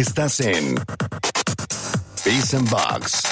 Estás en Peace and Box.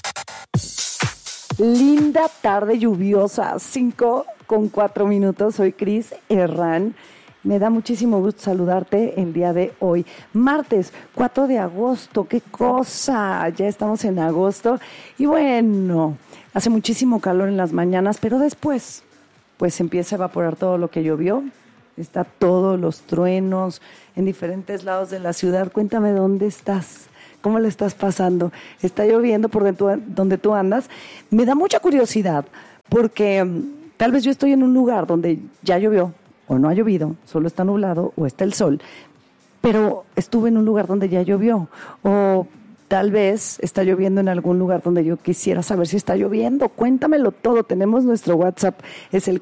Linda tarde lluviosa, 5:04. Soy Cris Herrán. Me da muchísimo gusto saludarte el día de hoy. Martes 4 de agosto, qué cosa. Ya estamos en agosto. Y bueno, hace muchísimo calor en las mañanas, pero después, pues empieza a evaporar todo lo que llovió. Está todos los truenos en diferentes lados de la ciudad. Cuéntame dónde estás. ¿Cómo le estás pasando? ¿Está lloviendo por donde tú andas? Me da mucha curiosidad porque tal vez yo estoy en un lugar donde ya llovió o no ha llovido, solo está nublado o está el sol, pero estuve en un lugar donde ya llovió o tal vez está lloviendo en algún lugar donde yo quisiera saber si está lloviendo. Cuéntamelo todo. Tenemos nuestro WhatsApp. Es el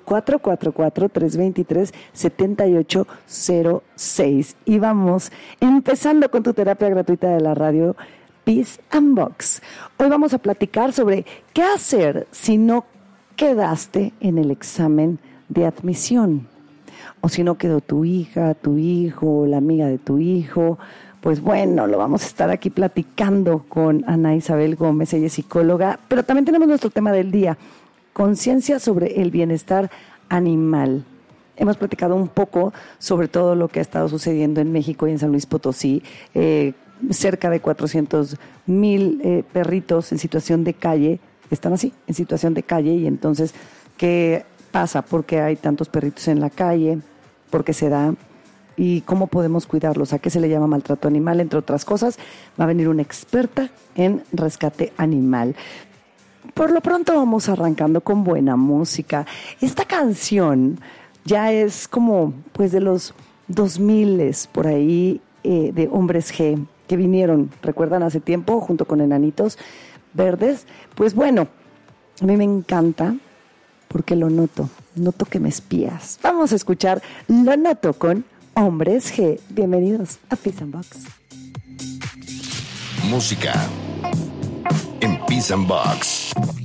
444-323-7806. Y vamos empezando con tu terapia gratuita de la radio, Peace and Box. Hoy vamos a platicar sobre qué hacer si no quedaste en el examen de admisión. O si no quedó tu hija, tu hijo, la amiga de tu hijo. Pues bueno, lo vamos a estar aquí platicando con Ana Isabel Gómez, ella es psicóloga, pero también tenemos nuestro tema del día, conciencia sobre el bienestar animal. Hemos platicado un poco sobre todo lo que ha estado sucediendo en México y en San Luis Potosí, cerca de 400,000 perritos en situación de calle, están así, en situación de calle, y entonces, ¿qué pasa? ¿Por qué hay tantos perritos en la calle? ¿Por qué se da? ¿Y cómo podemos cuidarlos? ¿A qué se le llama maltrato animal? Entre otras cosas, va a venir una experta en rescate animal. Por lo pronto vamos arrancando con buena música. Esta canción ya es como pues de los 2000 por ahí, de Hombres G, que vinieron, ¿recuerdan? Hace tiempo, junto con Enanitos Verdes. Pues bueno, a mí me encanta porque lo noto que me espías. Vamos a escuchar Lo Noto con Hombres G. Bienvenidos a Peace and Box. Música en Peace and Box.